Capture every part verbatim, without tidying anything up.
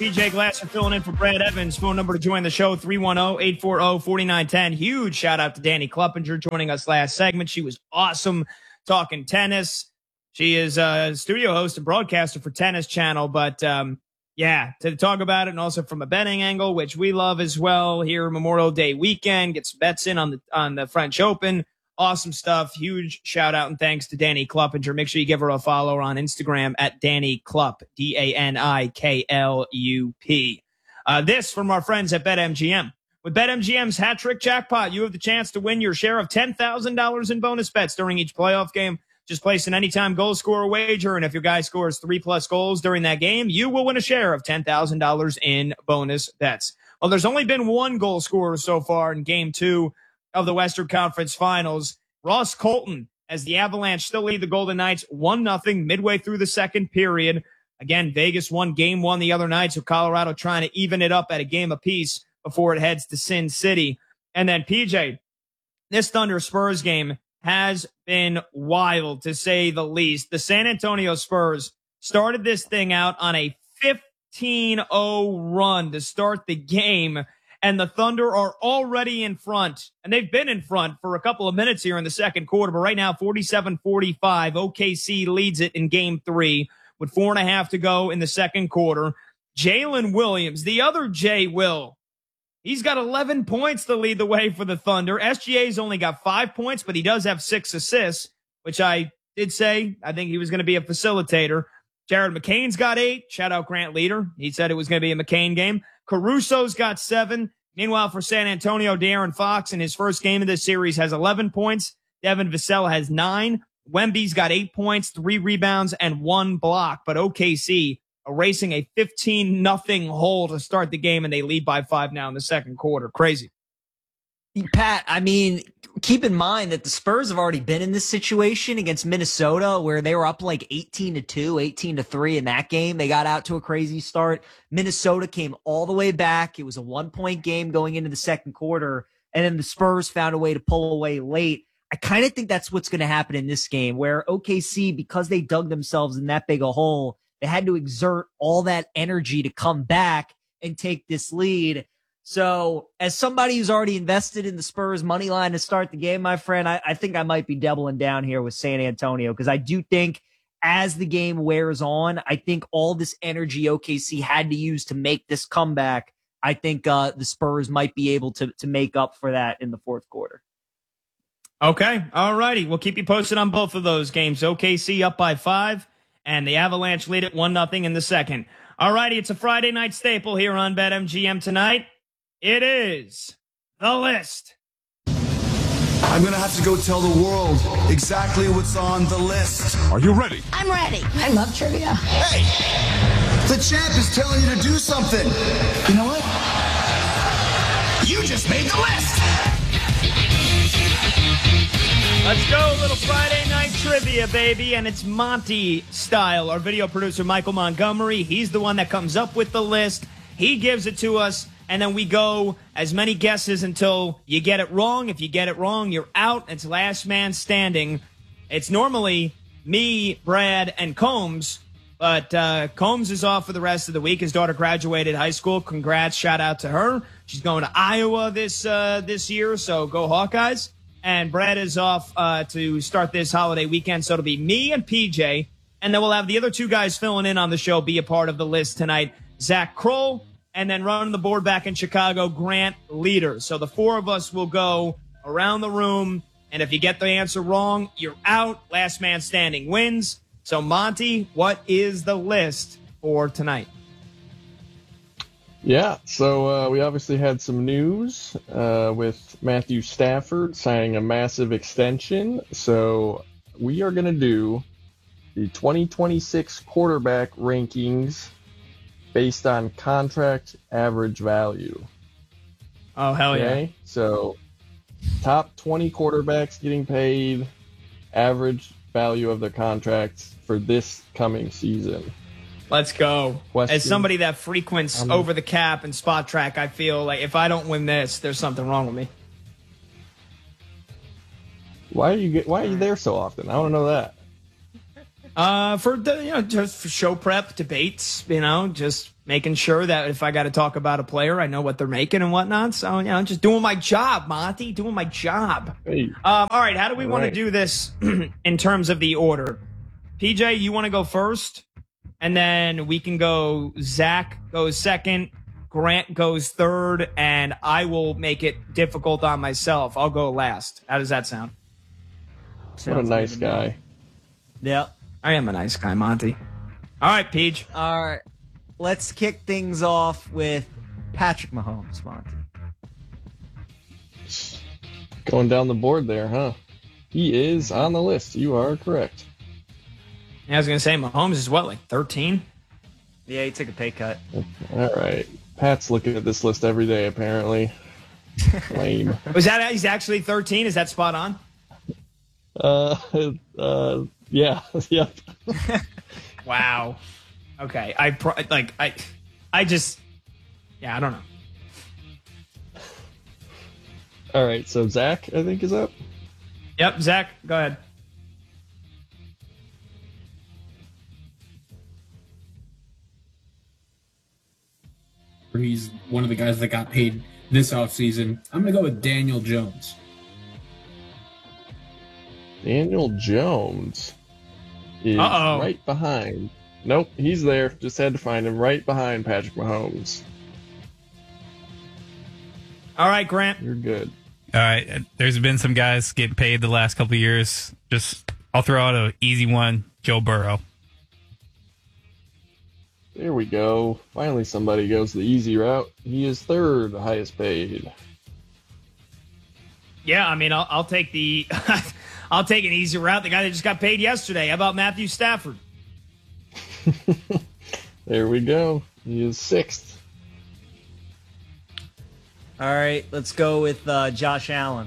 P J Glasser filling in for Brad Evans. Phone number to join the show, three one zero, eight four zero, four nine one zero. Huge shout out to Danny Kluppinger joining us last segment. She was awesome talking tennis. She is a studio host and broadcaster for Tennis Channel. But, um, yeah, to talk about it and also from a betting angle, which we love as well here Memorial Day weekend. Get some bets in on the on the French Open. Awesome stuff. Huge shout out and thanks to Danny Kluppinger. Make sure you give her a follow on Instagram at Danny Klupp, D A N I K L U P. Uh, this from our friends at BetMGM. With BetMGM's hat trick jackpot, you have the chance to win your share of ten thousand dollars in bonus bets during each playoff game. Just place an anytime goal scorer wager, and if your guy scores three plus goals during that game, you will win a share of ten thousand dollars in bonus bets. Well, there's only been one goal scorer so far in game two of the Western Conference Finals. Ross Colton, as the Avalanche still lead the Golden Knights one nothing midway through the second period. Again, Vegas won game one the other night, so Colorado trying to even it up at a game apiece before it heads to Sin City. And then, P J, this Thunder Spurs game has been wild, to say the least. The San Antonio Spurs started this thing out on a fifteen oh run to start the game, and the Thunder are already in front, and they've been in front for a couple of minutes here in the second quarter, but right now forty-seven forty-five. O K C leads it in game three with four and a half to go in the second quarter. Jalen Williams, the other J. Will, he's got eleven points to lead the way for the Thunder. S G A's only got five points, but he does have six assists, which I did say I think he was going to be a facilitator. Jared McCain's got eight. Shout out Grant Leader. He said it was going to be a McCain game. Caruso's got seven. Meanwhile, for San Antonio, De'Aaron Fox in his first game of this series has eleven points. Devin Vassell has nine. Wemby's got eight points, three rebounds, and one block. But O K C erasing a fifteen nothing hole to start the game, and they lead by five now in the second quarter. Crazy. Pat, I mean, keep in mind that the Spurs have already been in this situation against Minnesota where they were up like eighteen to two, eighteen to three in that game. They got out to a crazy start. Minnesota came all the way back. It was a one-point game going into the second quarter, and then the Spurs found a way to pull away late. I kind of think that's what's going to happen in this game, where O K C, because they dug themselves in that big a hole, they had to exert all that energy to come back and take this lead. So as somebody who's already invested in the Spurs money line to start the game, my friend, I, I think I might be doubling down here with San Antonio, because I do think as the game wears on, I think all this energy O K C had to use to make this comeback, I think uh, the Spurs might be able to, to make up for that in the fourth quarter. Okay. All righty. We'll keep you posted on both of those games. O K C up by five, and the Avalanche lead at one nothing in the second. All righty. It's a Friday night staple here on BetMGM tonight. It is the list. I'm going to have to go tell the world exactly what's on the list. Are you ready? I'm ready. I love trivia. Hey, the champ is telling you to do something. You know what? You just made the list. Let's go, little Friday night trivia, baby, and it's Monty style. Our video producer, Michael Montgomery, he's the one that comes up with the list. He gives it to us, and then we go as many guesses until you get it wrong. If you get it wrong, you're out. It's last man standing. It's normally me, Brad, and Combs, but uh, Combs is off for the rest of the week. His daughter graduated high school. Congrats, shout out to her. She's going to Iowa this uh, this year, so go Hawkeyes. And Brad is off uh, to start this holiday weekend, so it'll be me and P J, and then we'll have the other two guys filling in on the show be a part of the list tonight. Zach Kroll, and then running the board back in Chicago, Grant Leader. So the four of us will go around the room, and if you get the answer wrong, you're out. Last man standing wins. So, Monty, what is the list for tonight? Yeah, so uh, we obviously had some news uh, with Matthew Stafford signing a massive extension. So we are going to do the twenty twenty-six quarterback rankings based on contract average value. Oh, hell yeah. Okay? So top twenty quarterbacks getting paid, average value of their contracts for this coming season. Let's go. Question. As somebody that frequents Um, over the cap and spot track, I feel like if I don't win this, there's something wrong with me. Why are you get, Why are you there so often? I want to know that. Uh, for the, you know, just for show prep debates, you know, just making sure that if I got to talk about a player, I know what they're making and whatnot. So, you know, just doing my job, Monty, doing my job. Hey. Um, all right. How do we want right. to do this in terms of the order? P J, you want to go first? And then we can go, Zach goes second, Grant goes third, and I will make it difficult on myself. I'll go last. How does that sound? What a nice guy. Yeah. I am a nice guy, Monty. All right, Peach. All right. Let's kick things off with Patrick Mahomes, Monty. Going down the board there, huh? He is on the list. You are correct. Yeah, I was going to say, Mahomes is what, like thirteen? Yeah, he took a pay cut. All right. Pat's looking at this list every day, apparently. Lame. Was that, he's actually thirteen? Is that spot on? Uh, uh, yeah, yep. Wow. Okay. I, pro- like, I, I just, yeah, I don't know. All right, so Zach, I think, is up. Yep, Zach, go ahead. He's one of the guys that got paid this offseason. I'm going to go with Daniel Jones. Daniel Jones is Uh-oh. right behind. Nope, he's there. Just had to find him right behind Patrick Mahomes. All right, Grant. You're good. All right. There's been some guys getting paid the last couple of years. Just I'll throw out an easy one, Joe Burrow. There we go. Finally, somebody goes the easy route. He is third highest paid. Yeah, I mean, I'll, I'll take the, I'll take an easy route. The guy that just got paid yesterday. How about Matthew Stafford? There we go. He is sixth. All right, let's go with uh, Josh Allen.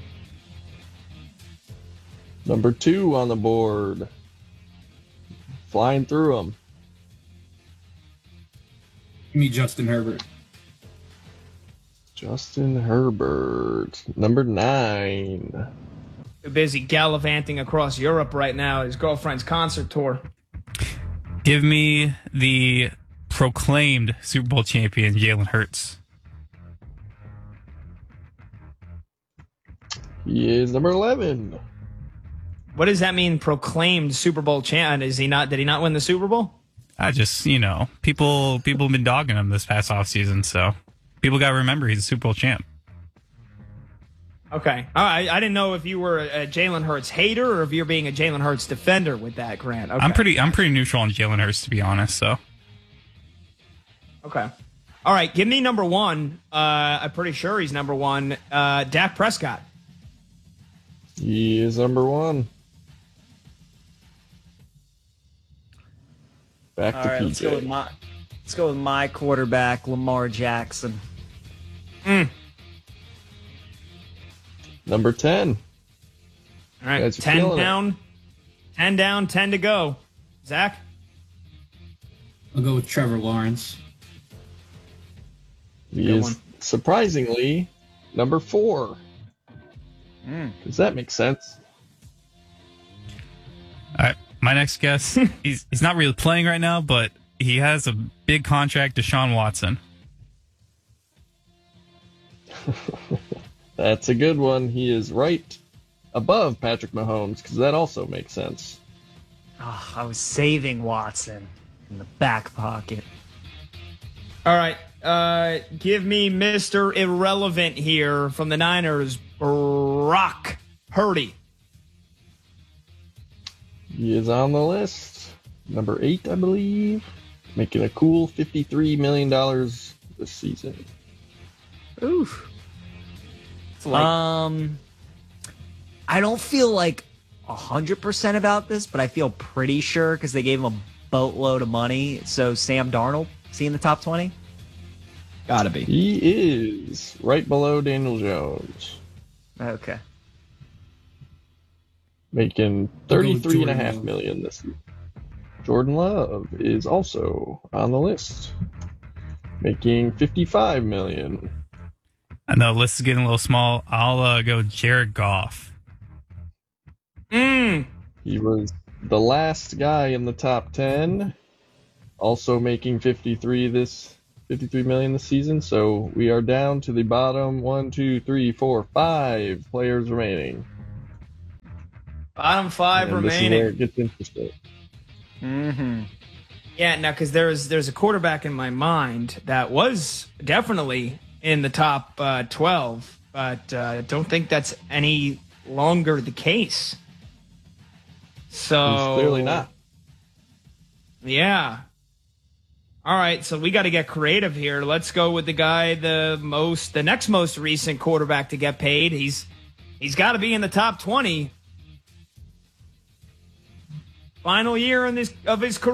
Number two on the board. Flying through them. Give me Justin Herbert. Justin Herbert. Number nine. Too busy gallivanting across Europe right now. His girlfriend's concert tour. Give me the proclaimed Super Bowl champion, Jalen Hurts. He is number eleven. What does that mean? Proclaimed Super Bowl champ? Is he not? Did he not win the Super Bowl? I just, you know, people people have been dogging him this past offseason, so people got to remember he's a Super Bowl champ. Okay. All right. I didn't know if you were a Jalen Hurts hater or if you're being a Jalen Hurts defender with that, Grant. Okay. I'm pretty I'm pretty neutral on Jalen Hurts, to be honest. So Okay. All right. Give me number one. Uh, I'm pretty sure he's number one. Uh, Dak Prescott. He is number one. Back All to right, P J. let's go with my let's go with my quarterback, Lamar Jackson. Mm. Number ten. All right. Guys are ten killing it. down. ten down, ten to go. Zach? I'll go with Trevor Lawrence. He Good is one. surprisingly number four. Mm. Does that make sense? all right, my next guess, he's he's not really playing right now, but he has a big contract, Deshaun Watson. That's a good one. He is right above Patrick Mahomes because that also makes sense. Oh, I was saving Watson in the back pocket. All right. Uh, give me Mister Irrelevant here from the Niners, Brock Purdy. He is on the list. Number eight, I believe. Making a cool fifty-three million dollars this season. Oof. It's like, Um, I don't feel like a hundred percent about this, but I feel pretty sure because they gave him a boatload of money. So Sam Darnold, is he in the top twenty? gotta be. He is right below Daniel Jones. Okay. Making I'll go with thirty-three and a Jordan half Love. million this year. Jordan Love is also on the list. Making fifty-five million. I know the list is getting a little small. I'll uh, go Jared Goff. Mm. He was the last guy in the top ten, also making fifty-three this fifty-three million this season. So we are down to the bottom one, two, three, four, five players remaining. Bottom five and remaining. This is where it gets interesting. Mm-hmm. Yeah, now because there's there's a quarterback in my mind that was definitely in the top uh, twelve, but uh, I don't think that's any longer the case. So He's clearly not. Yeah. All right, so we got to get creative here. Let's go with the guy, the most, the next most recent quarterback to get paid. He's he's got to be in the top twenty. Final year in this of his career.